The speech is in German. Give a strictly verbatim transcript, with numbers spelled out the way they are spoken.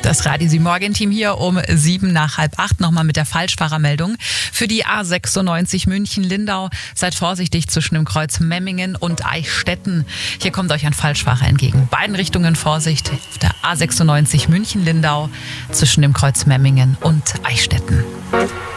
Das Radio sieben Morgenteam hier um sieben nach halb acht nochmal mit der Falschfahrermeldung. Für die A sechsundneunzig München-Lindau seid vorsichtig zwischen dem Kreuz Memmingen und Eichstätten. Hier kommt euch ein Falschfahrer entgegen. Beiden Richtungen Vorsicht auf der A sechsundneunzig München-Lindau zwischen dem Kreuz Memmingen und Eichstätten.